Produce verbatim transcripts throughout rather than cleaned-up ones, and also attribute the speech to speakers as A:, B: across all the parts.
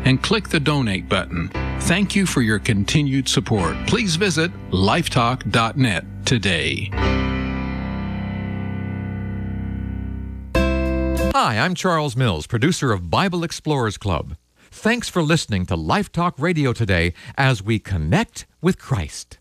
A: and click the donate button. Thank you for your continued support. Please visit lifetalk dot net today.
B: Hi, I'm Charles Mills, producer of Bible Explorers Club. Thanks for listening to Life Talk Radio today as we connect with Christ.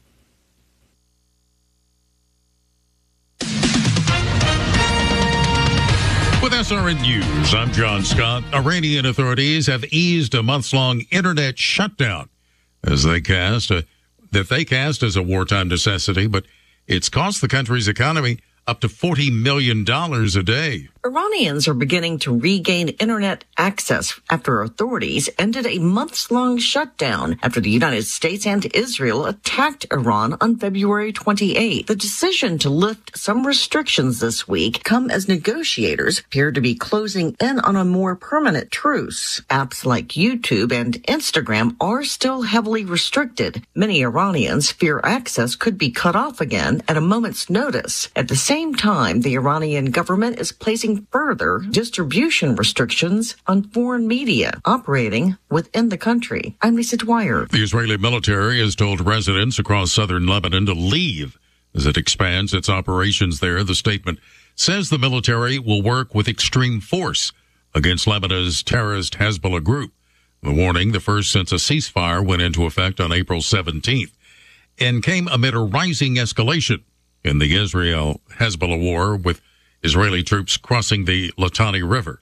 C: With S R N News, I'm John Scott. Iranian authorities have eased a months-long internet shutdown as they cast a, that they cast as a wartime necessity, but it's cost the country's economy up to forty million dollars a day.
D: Iranians are beginning to regain internet access after authorities ended a months-long shutdown after the United States and Israel attacked Iran on February twenty-eighth. The decision to lift some restrictions this week come as negotiators appear to be closing in on a more permanent truce. Apps like YouTube and Instagram are still heavily restricted. Many Iranians fear access could be cut off again at a moment's notice. At the same time, the Iranian government is placing further distribution restrictions on foreign media operating within the country. I'm Lisa Dwyer.
C: The Israeli military has told residents across southern Lebanon to leave as it expands its operations there. The statement says the military will work with extreme force against Lebanon's terrorist Hezbollah group. The warning, the first since a ceasefire went into effect on April seventeenth, and came amid a rising escalation in the Israel-Hezbollah war, with Israeli troops crossing the Litani River.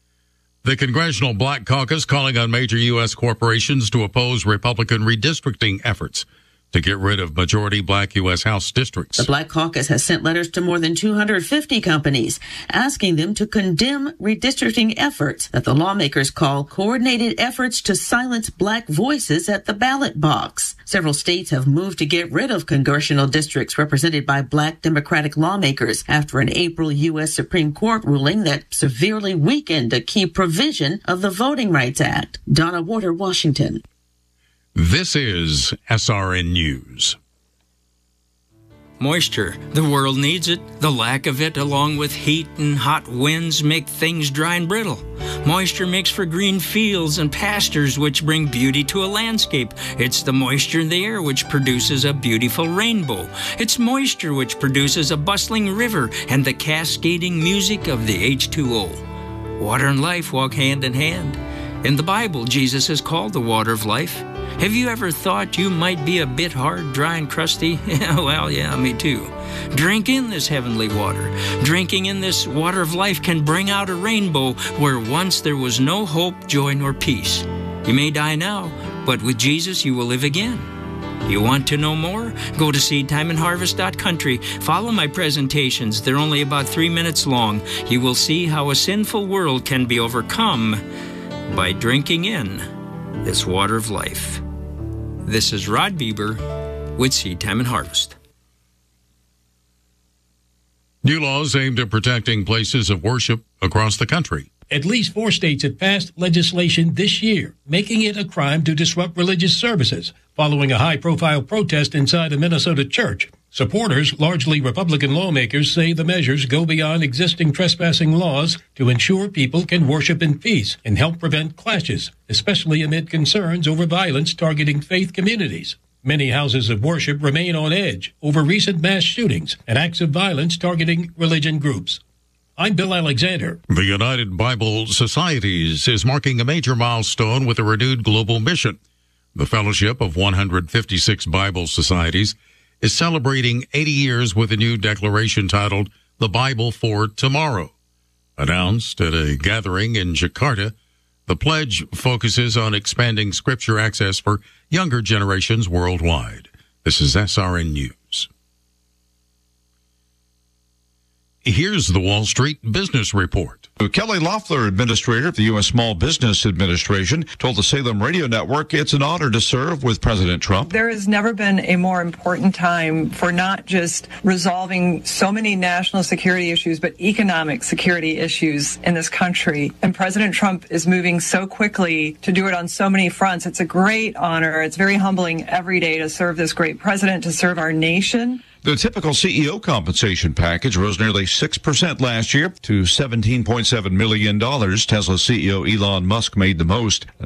C: The Congressional Black Caucus calling on major U S corporations to oppose Republican redistricting efforts to get rid of majority black U S House districts.
E: The Black Caucus has sent letters to more than two hundred fifty companies asking them to condemn redistricting efforts that the lawmakers call coordinated efforts to silence black voices at the ballot box. Several states have moved to get rid of congressional districts represented by black Democratic lawmakers after an April U S Supreme Court ruling that severely weakened a key provision of the Voting Rights Act. Donna Warder, Washington.
C: This is S R N News.
F: Moisture. The world needs it. The lack of it, along with heat and hot winds, make things dry and brittle. Moisture makes for green fields and pastures, which bring beauty to a landscape. It's the moisture in the air which produces a beautiful rainbow. It's moisture which produces a bustling river and the cascading music of the H two O. Water and life walk hand in hand. In the Bible, Jesus is called the water of life. Have you ever thought you might be a bit hard, dry, and crusty? Well, yeah, me too. Drink in this heavenly water. Drinking in this water of life can bring out a rainbow where once there was no hope, joy, nor peace. You may die now, but with Jesus you will live again. You want to know more? Go to seed time and harvest dot country. Follow my presentations. They're only about three minutes long. You will see how a sinful world can be overcome by drinking in this water of life. This is Rod Bieber with Seed Time and Harvest.
C: New laws aimed at protecting places of worship across the country.
G: At least four states have passed legislation this year, making it a crime to disrupt religious services, following a high-profile protest inside a Minnesota church. Supporters, largely Republican lawmakers, say the measures go beyond existing trespassing laws to ensure people can worship in peace and help prevent clashes, especially amid concerns over violence targeting faith communities. Many houses of worship remain on edge over recent mass shootings and acts of violence targeting religion groups. I'm Bill Alexander.
C: The United Bible Societies is marking a major milestone with a renewed global mission. The Fellowship of one hundred fifty-six Bible Societies is celebrating eighty years with a new declaration titled The Bible for Tomorrow. Announced at a gathering in Jakarta, the pledge focuses on expanding scripture access for younger generations worldwide. This is S R N News. Here's the Wall Street Business Report.
H: Kelly Loeffler, administrator of the U S Small Business Administration, told the Salem Radio Network it's an honor to serve with President Trump.
I: There has never been a more important time for not just resolving so many national security issues, but economic security issues in this country. And President Trump is moving so quickly to do it on so many fronts. It's a great honor. It's very humbling every day to serve this great president, to serve our nation.
H: The typical C E O compensation package rose nearly six percent last year to seventeen point seven million dollars. Tesla C E O Elon Musk made the most.